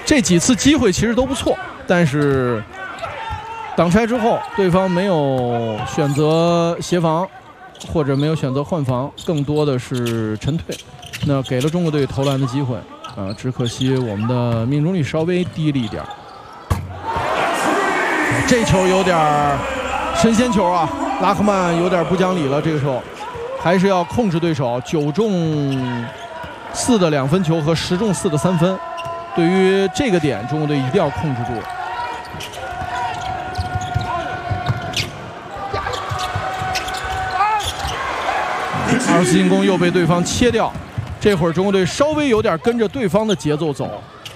这几次机会其实都不错，但是挡拆之后，对方没有选择协防，或者没有选择换防，更多的是沉退，那给了中国队投篮的机会。只可惜我们的命中率稍微低了一点。这球有点神仙球啊，拉赫曼有点不讲理了。这个时候还是要控制对手，9中4的2分球和10中4的3分。对于这个点，中国队一定要控制住。2次进攻又被对方切掉，这会儿中国队稍微有点跟着对方的节奏走。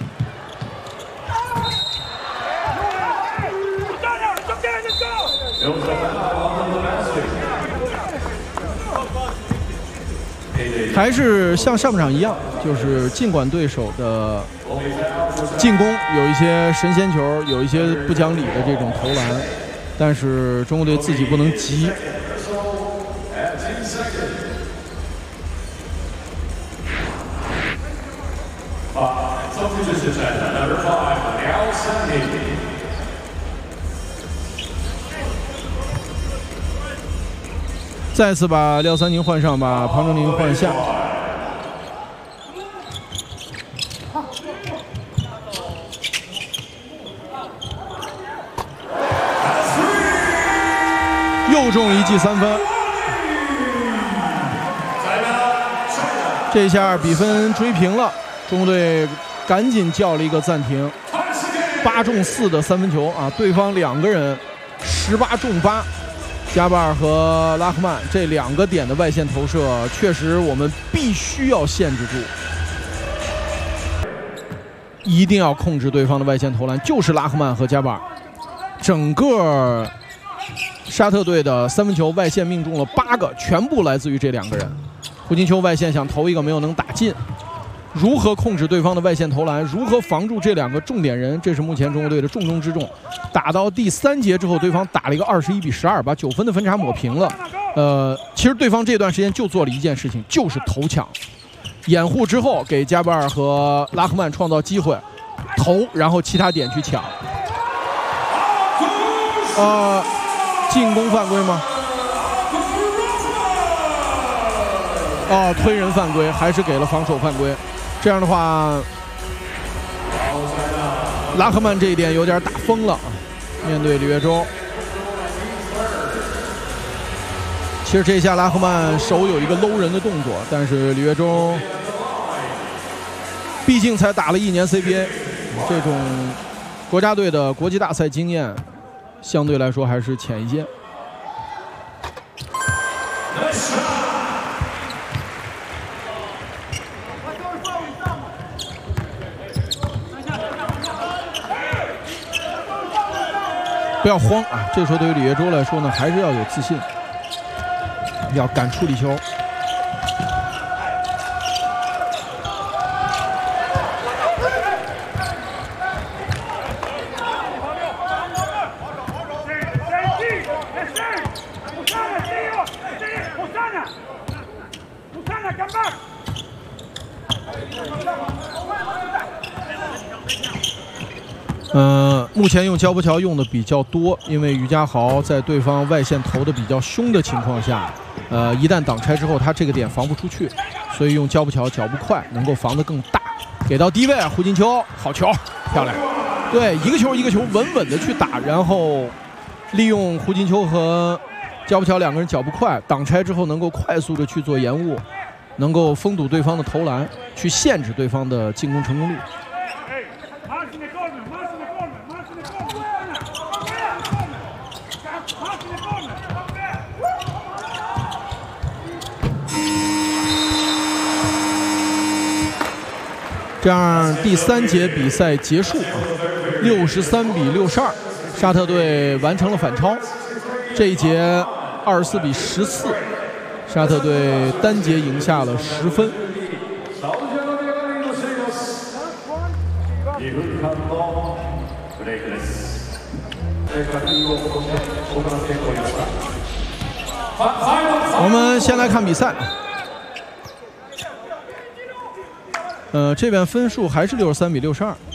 还是像上半场一样，就是尽管对手的进攻有一些神仙球，有一些不讲理的这种投篮，但是中国队自己不能急。再次把廖三宁换上，把庞正林换下。又中一记3分，这下比分追平了。中国队赶紧叫了一个暂停。8中4的3分球啊，对方2个人18中8。加巴尔和拉赫曼这2个点的外线投射，确实我们必须要限制住，一定要控制对方的外线投篮。就是拉赫曼和加巴尔，整个沙特队的3分球外线命中了8个，全部来自于这2个人。胡金秋外线想投一个没有能打进，如何控制对方的外线投篮，如何防住这2个重点人，这是目前中国队的重中之重。打到第3节之后，对方打了一个21-12，把9分的分差抹平了。其实对方这段时间就做了一件事情，就是投抢，掩护之后给加巴尔和拉赫曼创造机会，投，然后其他点去抢。进攻犯规吗？推人犯规，还是给了防守犯规。这样的话，拉赫曼这一点有点打疯了。面对李月洲，其实这下拉赫曼手有一个搂人的动作，但是李月洲毕竟才打了1年 CBA， 这种国家队的国际大赛经验相对来说还是浅一些。不要慌啊！这时候对于李月洲来说呢，还是要有自信，要敢处理球。目前用焦波乔用的比较多，因为于家豪在对方外线投的比较凶的情况下，一旦挡拆之后，他这个点防不出去，所以用焦波乔脚步快，能够防得更大。给到低位，胡金秋，好球，漂亮。对，一个球一个球稳稳的去打，然后利用胡金秋和焦波乔2个人脚步快，挡拆之后能够快速的去做延误，能够封堵对方的投篮，去限制对方的进攻成功率。这样第3节比赛结束，63-62，沙特队完成了反超。这一节24-14，沙特队单节赢下了10分。我们先来看比赛。这边分数还是63-62。